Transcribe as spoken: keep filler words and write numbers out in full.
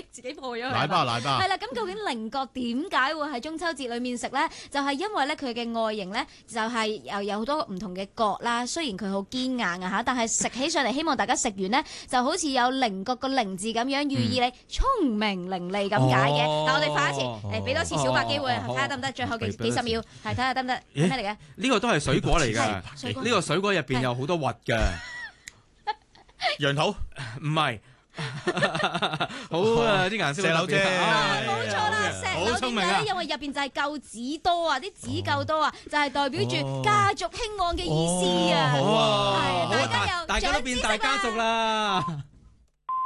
己自己破咗佢。 奶巴奶巴。 係啦，咁究竟菱角點解會喺中秋節裏面食咧？就係因為咧佢嘅外形咧就係又有好多唔同嘅角啦。雖然佢好堅硬啊嚇，但係食起上嚟，希望大家食完咧就好似有菱角個菱字咁樣，寓意你聰明伶俐咁解嘅。嗱，我哋快一次，誒俾多次小白機會，睇下得唔得？最後幾幾十秒，係睇下得唔得？咩嚟嘅？ 呢個都係水果嚟㗎。呢個水果入邊有好多核㗎。 楊桃唔係。好啊！啲顏色石榴啫， 冇錯啦，石榴點解咧？因為入邊就係夠籽多啊，啲籽夠多啊，就係代表住家族興旺嘅意思啊。 好啊， 係大家又大家都變大家族啦。